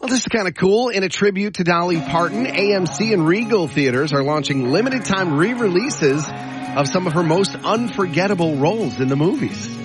Well, this is kind of cool. In a tribute to Dolly Parton, AMC and Regal theaters are launching limited-time re-releases of some of her most unforgettable roles in the movies.